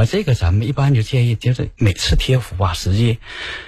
这个咱们一般就建议，就是每次贴符啊，实际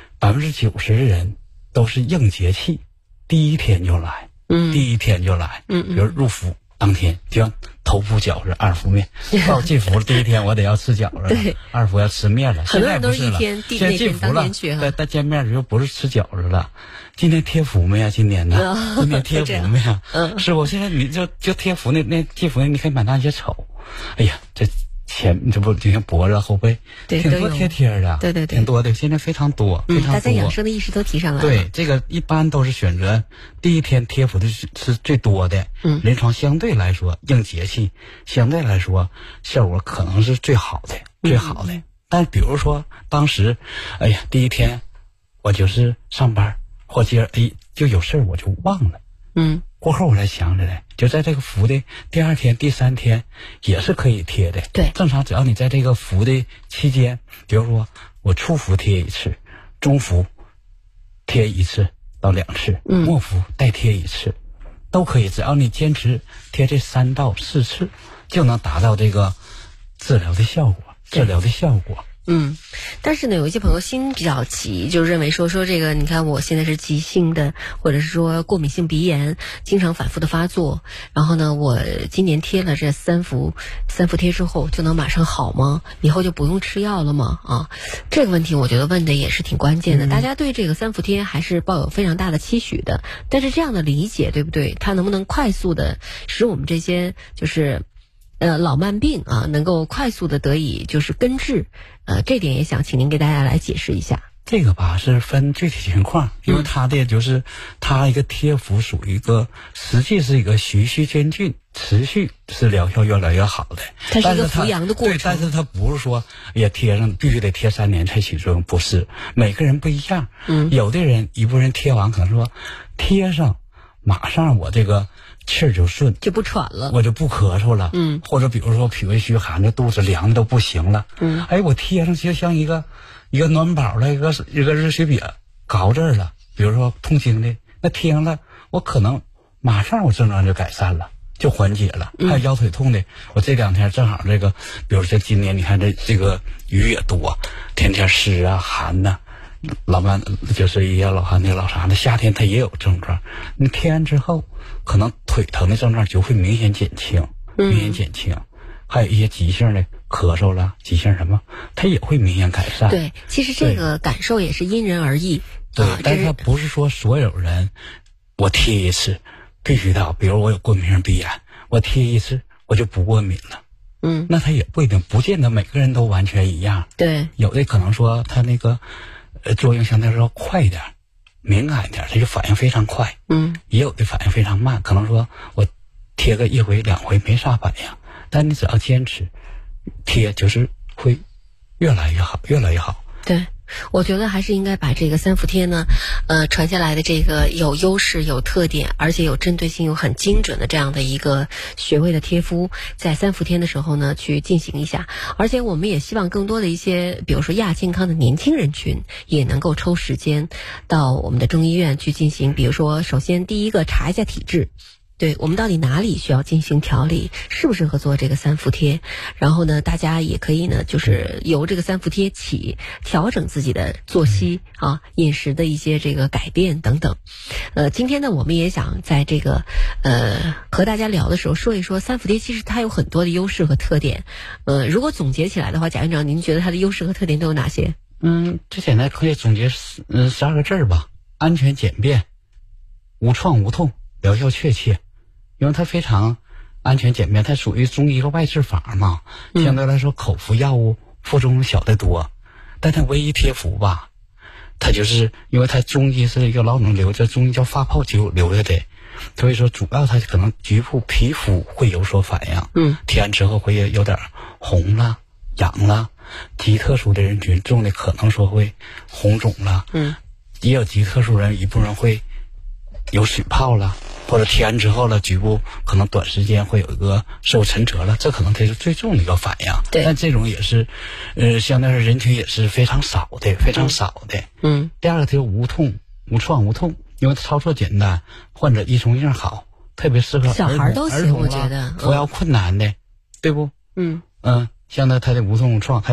90%的人都是应节气，第一天就来，第一天就来，比如入伏当天就像头伏饺子二伏面，到进伏第一天我得要吃饺子了，二伏要吃面了。 很多人都是一天现在进伏了，在见面就不是吃饺子了。今天贴符没呀？今年呢？今天贴符没呀？是我现在你就贴符那进伏你可以满大街瞅，哎呀这。这不就像脖子后背，挺多贴的， 对， 挺多的，现在非常多，非常多。 大家养生的意识都提上来了。 对，这个一般都是选择第一天贴符的是最多的，临床相对来说应节气相对来说效果可能是最好的，但比如说当时，哎呀，第一天我就是上班，或者就有事我就忘了，过后我才想起来，就在这个符的第二天、第三天也是可以贴的。 对， 正常只要你在这个符的期间，比如说我初符贴一次，中符贴1次到2次，末符再贴1次，都可以。只要你坚持贴这3到4次，就能达到这个治疗的效果。 但是呢，有一些朋友心比较急，就认为说这个，你看我现在是急性的，或者是说过敏性鼻炎，经常反复的发作。然后呢，我今年贴了这三伏贴之后，就能马上好吗？以后就不用吃药了吗？啊，这个问题我觉得问的也是挺关键的。大家对这个三伏贴还是抱有非常大的期许的，但是这样的理解对不对？它能不能快速的使我们这些就是老慢病啊，能够快速的得以就是根治，这点也想请您给大家来解释一下。 这个吧是分具体情况，因为它的就是它一个贴符属于一个实际是一个循序渐进，持续是疗效越来越好的。 它是一个扶阳的过程。 对，但是它不是说也贴上必须得贴3年才起作用，不是，每个人不一样。有的人一部分人贴完可能说贴上马上我这个气儿就顺，就不喘了， 我就不咳嗽了，或者比如说脾胃虚寒的肚子凉的都不行了，我贴上就像一个暖宝的一个热水瘪搞这儿了，比如说痛经的那贴上了，我可能马上我症状就改善了，就缓解了。还有腰腿痛的，我这2天正好这个，比如说今年你看这个雨也多，天天湿啊寒呐，老慢就是一些老寒的老啥的，夏天它也有症状，你贴完之后可能腿疼的症状就会明显减轻，还有一些急性的咳嗽了，急性什么它也会明显改善。 对，其实这个感受也是因人而异。 对，但是它不是说所有人我贴一次必须的，比如我有过敏性鼻炎，我贴一次我就不过敏了。那它也不一定，不见得每个人都完全一样。 对， 有的可能说它那个作用相对来说快一点，敏感一点，它就反应非常快。也有的反应非常慢，可能说我贴个1回2回没啥反应，但你只要坚持贴，就是会越来越好，越来越好。 对，我觉得还是应该把这个三伏贴呢，传下来的这个有优势、有特点，而且有针对性、有很精准的这样的一个穴位的贴敷，在三伏天的时候呢，去进行一下。而且我们也希望更多的一些，比如说亚健康的年轻人群，也能够抽时间到我们的中医院去进行，比如说，首先第一个查一下体质。对，我们到底哪里需要进行调理，适不适合做这个三伏贴？然后呢，大家也可以呢，就是由这个三伏贴起调整自己的作息啊、饮食的一些这个改变等等。今天呢，我们也想在这个和大家聊的时候说一说三伏贴，其实它有很多的优势和特点。如果总结起来的话，贾院长，您觉得它的优势和特点都有哪些？ 最简单可以总结12个字儿吧：安全简便、无创无痛、疗效确切。因为它非常安全简便，它属于中医一个外治法嘛，相对来说口服药物副作用小得多。但它唯一贴服吧，它就是因为它中医是一个老种留着，中医叫发泡灸留着的，所以说主要它可能局部皮肤会有所反应，贴完之后会有点红了、痒了，极特殊的人群重的可能说会红肿了，也有极特殊人一部分人会有水泡了。或者贴完之后了，局部可能短时间会有一个受沉折了，这可能它是最重的一个反应。 对， 但这种也是，相对来说人群也是非常少的，非常少的。第二个就是无痛、无创、无痛，因为操作简单，患者依从性好，特别适合小孩都行，我觉得服药困难的，对不？像它的无痛无创。